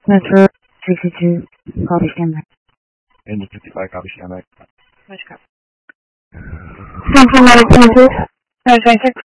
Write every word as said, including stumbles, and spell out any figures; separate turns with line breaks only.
Center sixty-two, copy stand by.
Engine fifty-five, copy stand by.
Central Medical Center, twenty-six.